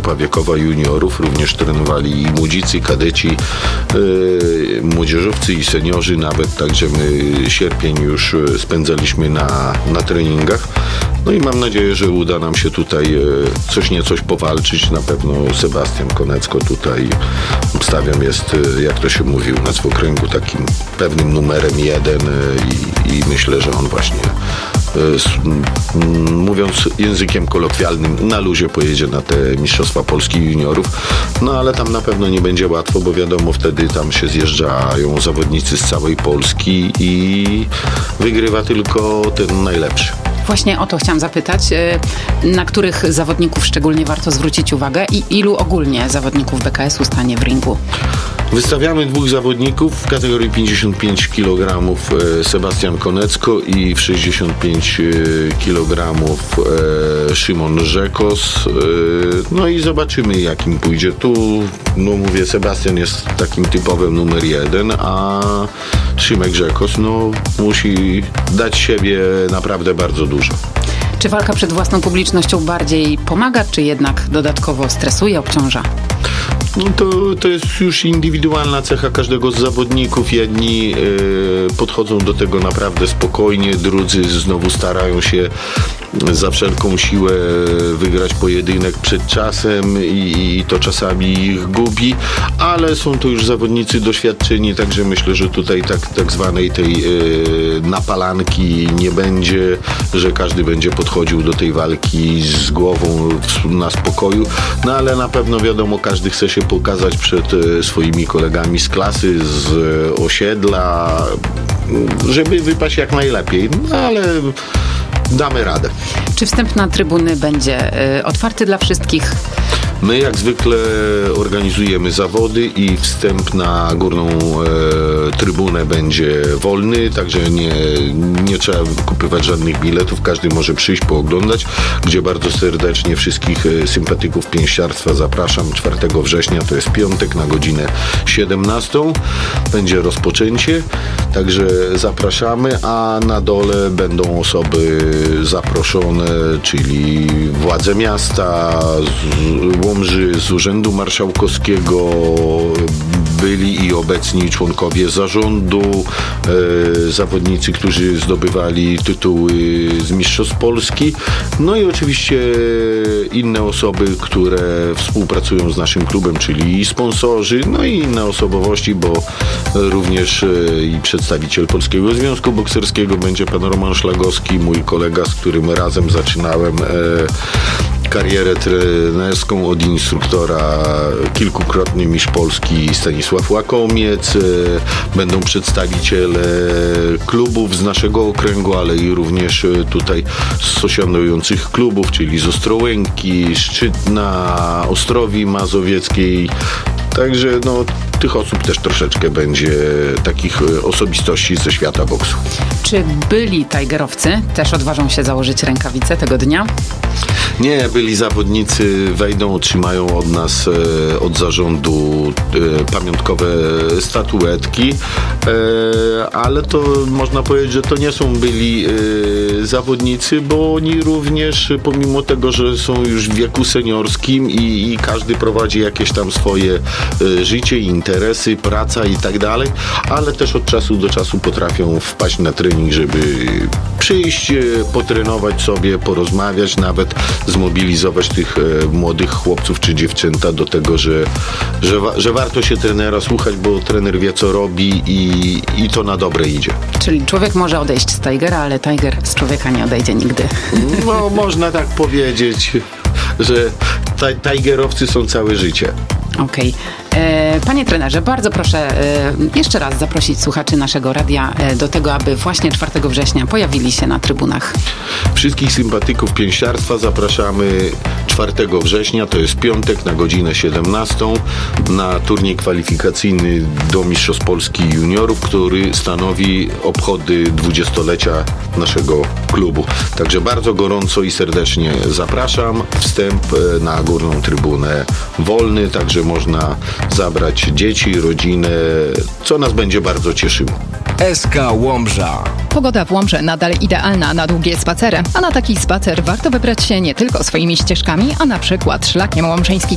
grupa wiekowa juniorów, również trenowali i młodzicy, i kadeci, młodzieżowcy i seniorzy nawet, także my sierpień już spędzaliśmy na treningach. No i mam nadzieję, że uda nam się tutaj coś niecoś powalczyć. Na pewno Sebastian Konecko tutaj, obstawiam, jest, jak to się mówi u nas w okręgu, takim pewnym numerem 1 i myślę, że on właśnie, mówiąc językiem kolokwialnym, na luzie pojedzie na te Mistrzostwa Polski juniorów. No ale tam na pewno nie będzie łatwo, bo wiadomo, wtedy tam się zjeżdżają zawodnicy z całej Polski i wygrywa tylko ten najlepszy. Właśnie o to chciałam zapytać, na których zawodników szczególnie warto zwrócić uwagę i ilu ogólnie zawodników BKS-u stanie w ringu? Wystawiamy 2 zawodników w kategorii 55 kg, Sebastian Konecko, i w 65 kg Szymon Rzekos. No i zobaczymy, jak im pójdzie. Tu, no mówię, Sebastian jest takim typowym numer 1, a Szymek Rzekos musi dać siebie naprawdę bardzo dużo. Czy walka przed własną publicznością bardziej pomaga, czy jednak dodatkowo stresuje, obciąża? No to jest już indywidualna cecha każdego z zawodników. Jedni podchodzą do tego naprawdę spokojnie, drudzy znowu starają się za wszelką siłę wygrać pojedynek przed czasem i to czasami ich gubi, ale są to już zawodnicy doświadczeni, także myślę, że tutaj tak zwanej tej napalanki nie będzie, że każdy będzie podchodził do tej walki z głową na spokoju, no ale na pewno wiadomo, każdy chce się pokazać przed swoimi kolegami z klasy, z osiedla, żeby wypaść jak najlepiej, no ale damy radę. Czy wstęp na trybuny będzie otwarty dla wszystkich? My jak zwykle organizujemy zawody i wstęp na górną trybunę będzie wolny, także nie trzeba kupywać żadnych biletów, każdy może przyjść, pooglądać, gdzie bardzo serdecznie wszystkich sympatyków pięściarstwa zapraszam. 4 września, to jest piątek, na godzinę 17 będzie rozpoczęcie, także zapraszamy, a na dole będą osoby zaproszone, czyli władze miasta, Łomży, z Urzędu Marszałkowskiego, byli i obecni członkowie zarządu, zawodnicy, którzy zdobywali tytuły z Mistrzostw Polski, no i oczywiście inne osoby, które współpracują z naszym klubem, czyli sponsorzy, no i inne osobowości, bo również i przedstawiciel Polskiego Związku Bokserskiego będzie pan Roman Szlagowski, mój kolega, z którym razem zaczynałem karierę trenerską od instruktora, kilkukrotny mistrz Polski Stanisław Łakomiec. Będą przedstawiciele klubów z naszego okręgu, ale i również tutaj z sąsiadujących klubów, czyli z Ostrołęki, Szczytna, Ostrowi Mazowieckiej. Także tych osób też troszeczkę będzie, takich osobistości ze świata boksu. Czy byli tigerowcy też odważą się założyć rękawice tego dnia? Nie, byli zawodnicy wejdą, otrzymają od nas, od zarządu pamiątkowe statuetki, ale to można powiedzieć, że to nie są byli zawodnicy, bo oni również, pomimo tego, że są już w wieku seniorskim i każdy prowadzi jakieś tam swoje życie, interesy, praca i tak dalej, ale też od czasu do czasu potrafią wpaść na trening, żeby przyjść, potrenować sobie, porozmawiać, nawet zmobilizować tych młodych chłopców czy dziewczęta do tego, że warto się trenera słuchać, bo trener wie, co robi i to na dobre idzie. Czyli człowiek może odejść z Tigera, ale Tiger z człowieka nie odejdzie nigdy. No, można tak powiedzieć, że tigerowcy są całe życie. Okej. Panie trenerze, bardzo proszę jeszcze raz zaprosić słuchaczy naszego radia do tego, aby właśnie 4 września pojawili się na trybunach. Wszystkich sympatyków pięściarstwa zapraszamy 4 września, to jest piątek, na godzinę 17 na turniej kwalifikacyjny do Mistrzostw Polski Juniorów, który stanowi obchody 20-lecia naszego klubu. Także bardzo gorąco i serdecznie zapraszam. Wstęp na górną trybunę wolny, także można zabrać dzieci, rodzinę, co nas będzie bardzo cieszyło. SK Łomża. Pogoda w Łomży nadal idealna na długie spacery, a na taki spacer warto wybrać się nie tylko swoimi ścieżkami, a na przykład szlakiem łomżyński